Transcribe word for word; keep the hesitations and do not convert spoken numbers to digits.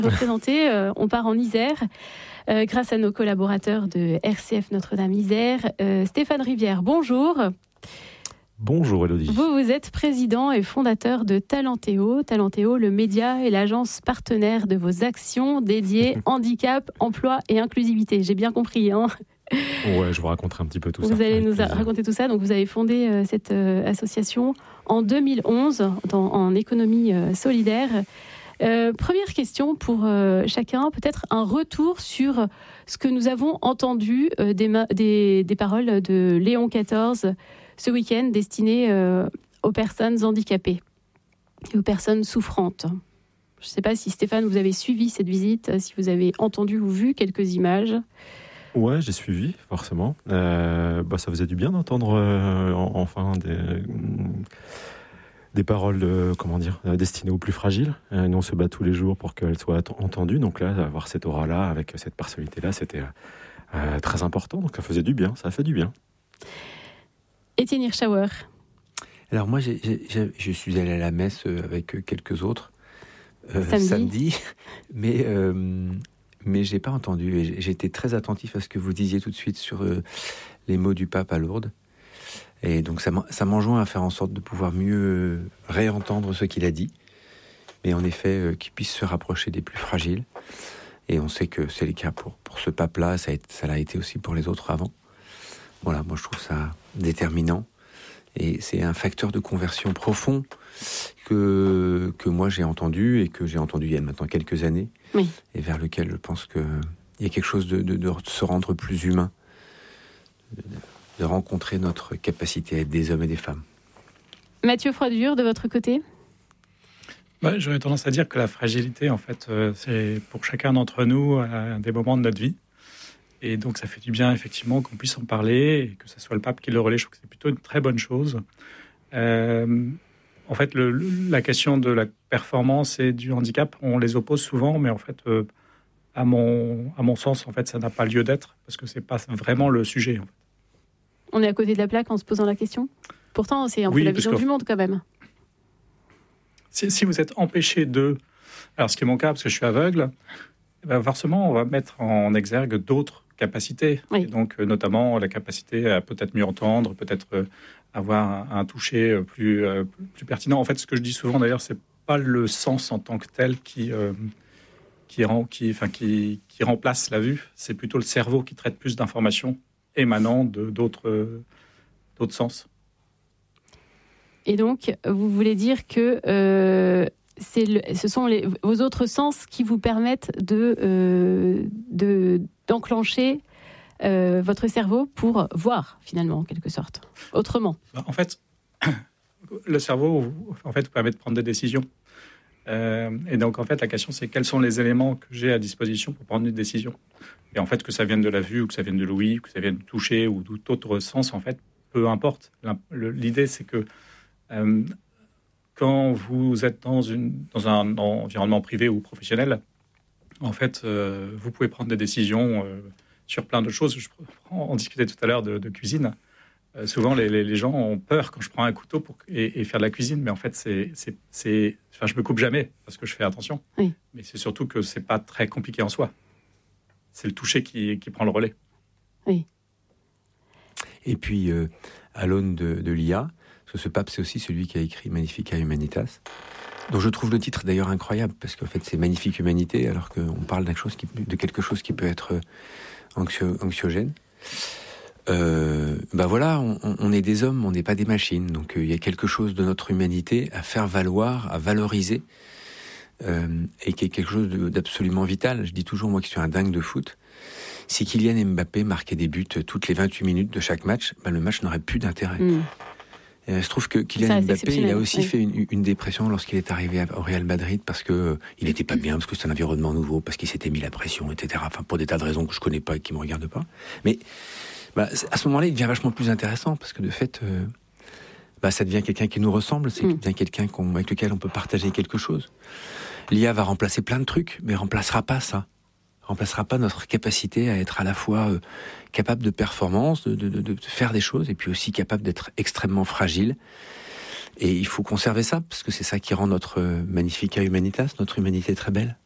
Représenté, euh, on part en Isère, euh, grâce à nos collaborateurs de R C F Notre-Dame-Isère. Euh, Stéphane Rivière, bonjour. Bonjour Élodie. Vous, vous êtes président et fondateur de Talentéo. Talentéo, le média et l'agence partenaire de vos actions dédiées handicap, emploi et inclusivité. J'ai bien compris, hein ? Ouais, je vous raconterai un petit peu tout vous ça. Vous allez nous plaisir. raconter tout ça. Donc, vous avez fondé euh, cette euh, association en deux mille onze dans, en économie euh, solidaire. Euh, première question pour euh, chacun, peut-être un retour sur ce que nous avons entendu euh, des, ma- des, des paroles de Léon quatorze ce week-end destinées euh, aux personnes handicapées et aux personnes souffrantes. Je ne sais pas si Stéphane, vous avez suivi cette visite, si vous avez entendu ou vu quelques images. Ouais, j'ai suivi, forcément. Euh, bah, ça faisait du bien d'entendre euh, enfin des, des paroles euh, comment dire, destinées aux plus fragiles. Euh, nous, on se bat tous les jours pour qu'elles soient entendues. Donc là, avoir cette aura-là, avec cette personnalité-là, c'était euh, très important. Donc ça faisait du bien, ça a fait du bien. Étienne Hirschauer. Alors moi, j'ai, j'ai, je suis allé à la messe avec quelques autres euh, samedi. samedi, mais... Euh, mais je n'ai pas entendu, et j'ai été très attentif à ce que vous disiez tout de suite sur euh, les mots du pape à Lourdes. Et donc ça, ça m'enjoint à faire en sorte de pouvoir mieux euh, réentendre ce qu'il a dit, mais en effet euh, qu'il puisse se rapprocher des plus fragiles. Et on sait que c'est le cas pour, pour ce pape-là, ça, a été, ça l'a été aussi pour les autres avant. Voilà, moi je trouve ça déterminant. Et c'est un facteur de conversion profond que, que moi j'ai entendu, et que j'ai entendu il y a maintenant quelques années, oui. Et vers lequel je pense qu'il y a quelque chose de, de, de se rendre plus humain, de, de rencontrer notre capacité à être des hommes et des femmes. Mathieu Froidure, de votre côté ? Ouais, j'aurais tendance à dire que la fragilité, en fait, euh, c'est pour chacun d'entre nous à des moments de notre vie. Et donc, ça fait du bien, effectivement, qu'on puisse en parler et que ce soit le pape qui le relaie. Je trouve que c'est plutôt une très bonne chose. Euh, en fait, le, la question de la performance et du handicap, on les oppose souvent, mais en fait, euh, à, mon, à mon sens, en fait, ça n'a pas lieu d'être parce que c'est pas vraiment le sujet. En fait. On est à côté de la plaque en se posant la question ? Pourtant, c'est un oui, peu la vision que, du monde, quand même. Si, si vous êtes empêché de... Alors, ce qui est mon cas, parce que je suis aveugle, ben forcément, on va mettre en exergue d'autres capacités. Oui. Et donc, euh, notamment, la capacité à peut-être mieux entendre, peut-être euh, avoir un, un toucher plus, euh, plus pertinent. En fait, ce que je dis souvent, d'ailleurs, c'est pas le sens en tant que tel qui, euh, qui, rend, qui, enfin, qui, qui remplace la vue. C'est plutôt le cerveau qui traite plus d'informations émanant de, d'autres, euh, d'autres sens. Et donc, vous voulez dire que euh, c'est le, ce sont les, vos autres sens qui vous permettent de, euh, de, d'enclencher euh, votre cerveau pour voir, finalement, en quelque sorte, autrement. En fait, le cerveau en fait, vous permet de prendre des décisions. Euh, et donc, en fait, la question, c'est quels sont les éléments que j'ai à disposition pour prendre une décision. Et en fait, que ça vienne de la vue, ou que ça vienne de l'ouïe, ou que ça vienne du toucher, ou tout autre sens, en fait, peu importe. L'idée, c'est que euh, quand vous êtes dans, une, dans un environnement privé ou professionnel, en fait, euh, vous pouvez prendre des décisions euh, sur plein de choses. Je, on discutait tout à l'heure de, de cuisine. Euh, souvent, les, les, les gens ont peur quand je prends un couteau pour, et, et faire de la cuisine. Mais en fait, c'est, c'est, c'est, enfin, je me coupe jamais parce que je fais attention. Oui. Mais c'est surtout que c'est pas très compliqué en soi. C'est le toucher qui, qui prend le relais. Oui. Et puis, euh, à l'aune de, de l'I A, parce que ce pape, c'est aussi celui qui a écrit Magnificat Humanitas, dont je trouve le titre d'ailleurs incroyable, parce qu'en fait, c'est Magnifique Humanité, alors qu'on parle d'une chose qui, de quelque chose qui peut être anxio, anxiogène. Euh, ben voilà, on, on est des hommes, on n'est pas des machines. Donc il euh, y a quelque chose de notre humanité à faire valoir, à valoriser, euh, et qui est quelque chose de, d'absolument vital. Je dis toujours, moi qui suis un dingue de foot, si Kylian Mbappé marquait des buts toutes les vingt-huit minutes de chaque match, ben le match n'aurait plus d'intérêt. Mmh. Et je trouve que Kylian Mbappé, il a aussi oui. fait une, une dépression lorsqu'il est arrivé au Real Madrid parce que euh, il n'était pas bien, parce que c'est un environnement nouveau, parce qu'il s'était mis la pression, et cetera. Enfin, pour des tas de raisons que je connais pas et qui me regardent pas. Mais bah, à ce moment-là, il devient vachement plus intéressant parce que de fait, euh, bah, ça devient quelqu'un qui nous ressemble, c'est mm. devient quelqu'un qu'on, avec lequel on peut partager quelque chose. L'I A va remplacer plein de trucs, mais remplacera pas ça. Remplacera pas notre capacité à être à la fois euh, capable de performance, de, de, de, de faire des choses, et puis aussi capable d'être extrêmement fragile. Et il faut conserver ça, parce que c'est ça qui rend notre Magnificat Humanitas, notre humanité très belle.